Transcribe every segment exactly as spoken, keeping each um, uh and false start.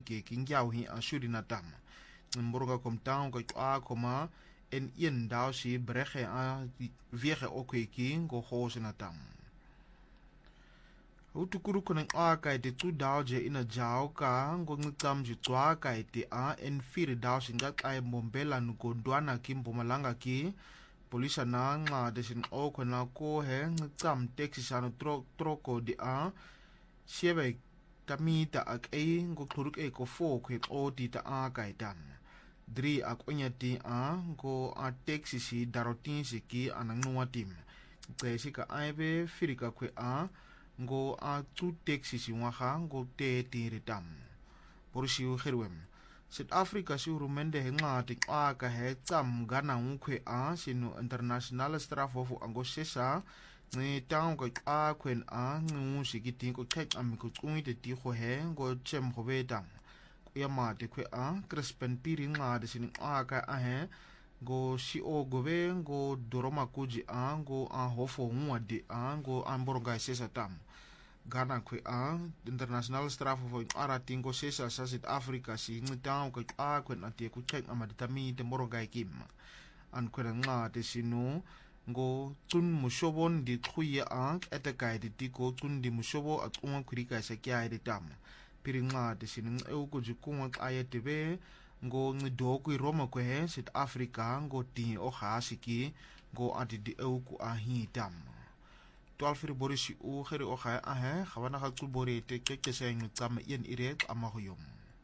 ke kingyao hi ashuri natam mboroga kom taun ko a koma en ien dau si brege a viege okweki go hose natam utukuru kunen a kai te tu dau je ina jao ka go ngtam ji twa kai te a en fir dau singa kai mombela nuko dwana kim Mpumalanga ki polisa na nga desin o kona ko he ngtam taxi sano tro troko di a siebe tamita ak e go turuk e ko fo kwet o di ta a kai dan dri ak onyati a go a taxi si darotin si ki anang nuwa tim kaya ka aibe firika kwe a go a tu taxi si waha go te tiritam porsi u herwem South Africa si urumende henga tik a ka he tsam gana unkwe a sinu international strafhof ango sesa ni taung ko a kwen a ngu sikiti ko check am ko tsungi te ti ho he go chem ho betang ya ma te kwe a crespen piri nga de sin a ka a he go si o go ve go doroma kuji a go a hofo ngwa de a go amborga sesa tam Ghana kwe a international strafhof ara tingo sesa sa South Africa si ni taung ko a kwen ate ko check am de tami te moroga kim an kwen nga te sinu go tun mushobon di khuya a eta kai di tiko tun di mushobo at unga kurika sa kya di tam piringa de sinin e ko jikunga aya tebe go ngido ku Roma ko he South Africa go ti o khasiki go adi di e ku a hi tam twaalf fir borisi u khere o kha a he khawana kha ku bori te ke ke sa ngi tam yen iret amahuyum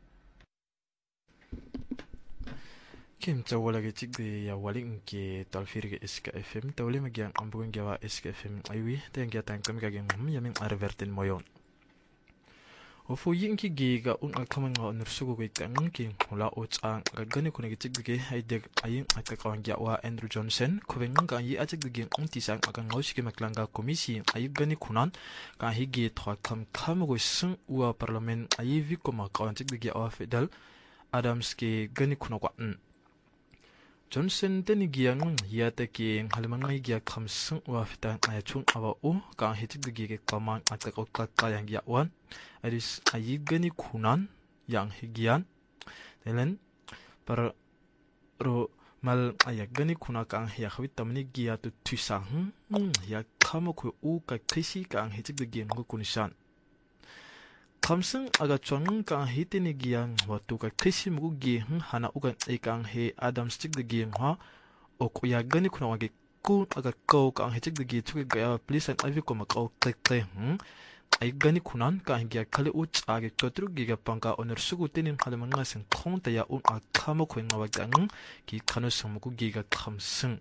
Kim tawala ke tigde ya waling ke talfir ke S K F M tawle magiang ambugan gawa S K F M aywi ten ga tan kam kageng yamin arverten moyon Ofu yin ki giga un akaman nga nursugo ke tang ki hula o tsang gani kuna ke tigde ay deg ayin atakawan gawa Andrew Johnson ko ven nga yi atigde un tisang akan ngausi ke maklanga komisi ay gani kunan ka higi thwa kam kam go sung wa parliament ay vi ko makawan tigde gawa federal Adams ke gani kuna kwa Johnson teni giang yata ki halimangai gia kamsung wa fitang ayachung awa u ka hitik de ge kaman atak okak yang ya wan adis ayi gani kunan yang higian delen para ro mal ayak gani kuna ka ya khwit tamni gia tu thisang ya kamo ku u ka kisi ka hitik de ge ngukunishan Kamsung aga chong ka hitini giang watu ka kisi mugu gi hana ugan ekang he Adam stick de gi ha o ko ya gani kuna wage ku aga ko ka he stick de gi tu ga please and avi ko makau tek te hm ai gani kunan ka hingia kale u chage chotru gi ga pangka onor sugu tenin hale manga sen khong ta ya un a khamo ko ngawa gang ki khano samugu gi ga kamsung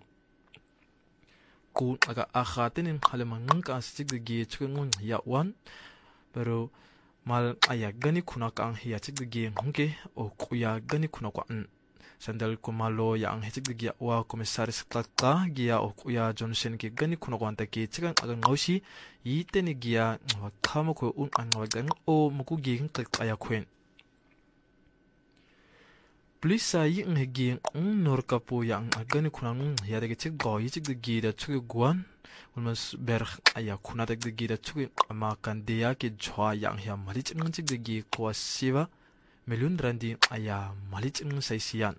ku aga akha tenin hale manga ka stick de gi tu ngun ya wan pero mal aya gani kuna ka ang hiya chik de ngke o kuya gani kuna kwa an sandal kumalo ya ang hechik de wa komisaris klaka gia o kuya Johnson ke gani kuna kwa anta ke chikan aga ngausi yite ni gia wa kamo ko un an wa gang o muku gi klak aya kwen Plisa yi ng hegi ng nor kapo yang agani kuna ng ya de chik go yi chik de da chuk guan Ulmas berg aya kuna tak degi da chuki ama kandeya ke jwa yang ya malich ng chik degi kwa siwa melun randi aya malich ng saisiyan.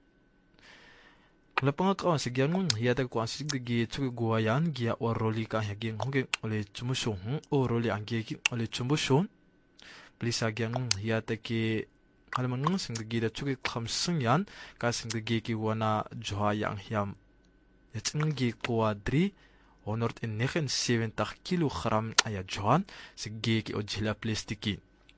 Lapanga kawan segian ya tak kwa chik degi chuki gua yan gia o roli ka ya ging hoge ole chumusong o roli angge ki ole chumuson. Plisa gyang ya tak ke halaman sing degi da chuki khamsung yan ka sing degi ki wana jwa yang ya yaching gi kwa dri honor in negenenzeventig kilogram aya johan se geki o jila plastiki.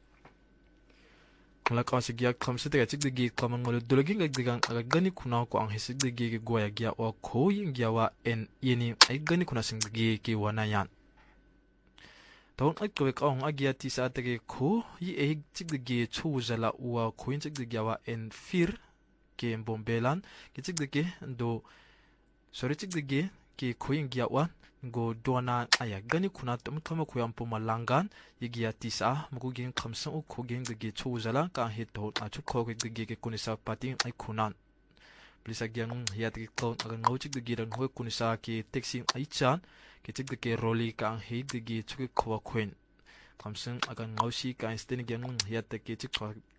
Kung lakaw si giyak kam sa tiga chik de geki kamang ngolo dologing agdigang agagani kuna ko ang hisig de geki guaya giya o ko yung giyawa en yeni ay gani kuna sing de geki wana yan. Taon ay kowe kaong agya ti sa atake ko yi ehig chik de geki chuzala uwa ko yung chik de giyawa en fir ke mbombelan ki chik de geki do sorry chik de geki ki kuing gia wan go dona aya gani kuna tam kama kuyam Mpumalangan yigia tisa muku ging khamsang u ko ging de chuzala ka hit to a chu ko ge ge kunisa pating ai kunan plisa gyang hiat ki ko aga ngochik de giran ho kunisa ki taxi ai chan ki chik de ke roli ka hit de ge chu ko khwen khamsang aga ngausi ka sten gyang hiat ke chik